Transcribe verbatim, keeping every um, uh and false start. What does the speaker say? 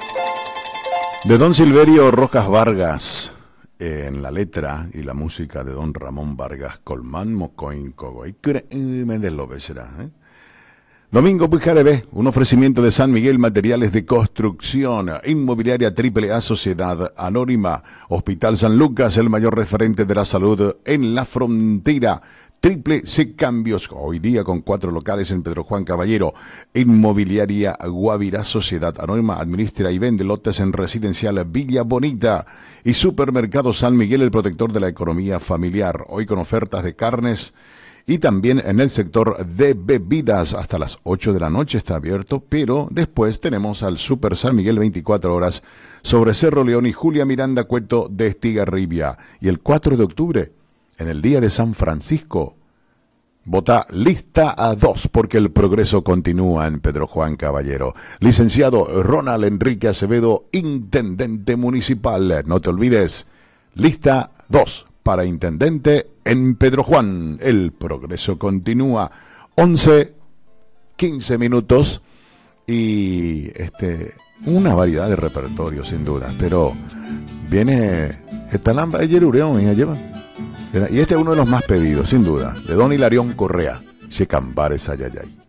De don Silverio Rojas Vargas, eh, en la letra y la música de don Ramón Vargas Colmán, Mocoin Cogoy, Méndez López será, ¿eh? Domingo Pujarebe, un ofrecimiento de San Miguel Materiales de Construcción, Inmobiliaria Triple A Sociedad Anónima, Hospital San Lucas, el mayor referente de la salud en la frontera. Triple C Cambios, hoy día con cuatro locales en Pedro Juan Caballero. Inmobiliaria Guavirá Sociedad Anónima, administra y vende lotes en residencial Villa Bonita. Y Supermercado San Miguel, el protector de la economía familiar, hoy con ofertas de carnes y también en el sector de bebidas. Hasta las ocho de la noche está abierto, pero después tenemos al Super San Miguel veinticuatro horas sobre Cerro León y Julia Miranda Cueto de Estigarribia. Y el cuatro de octubre, en el día de San Francisco, vota lista a dos, porque el progreso continúa en Pedro Juan Caballero. Licenciado Ronald Enrique Acevedo, intendente municipal. No te olvides, lista dos para intendente en Pedro Juan. El progreso continúa. once, quince minutos y este una variedad de repertorio sin duda, pero viene esta lámpara de Yerureón y lleva. Y este es uno de los más pedidos, sin duda, de don Hilarión Correa, Checambares Ayayay.